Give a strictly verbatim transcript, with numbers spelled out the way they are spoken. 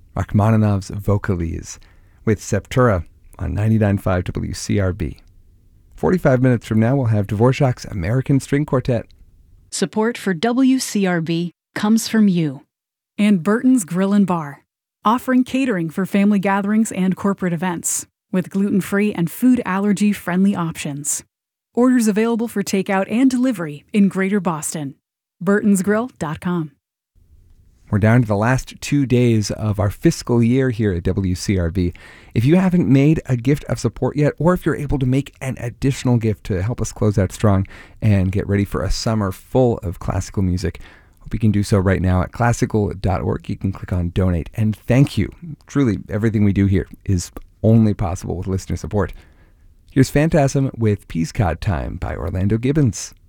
Rachmaninoff's Vocalise with Septura on ninety-nine point five W C R B. forty-five minutes from now, we'll have Dvorak's American String Quartet. Support for W C R B comes from you. And Burton's Grill and Bar, offering catering for family gatherings and corporate events, with gluten-free and food allergy-friendly options. Orders available for takeout and delivery in Greater Boston. burtons grill dot com. We're down to the last two days of our fiscal year here at W C R B. If you haven't made a gift of support yet, or if you're able to make an additional gift to help us close out strong and get ready for a summer full of classical music, hope you can do so right now at classical dot org. You can click on donate. And thank you. Truly, everything we do here is only possible with listener support. Here's Phantasm with Peascod Time by Orlando Gibbons.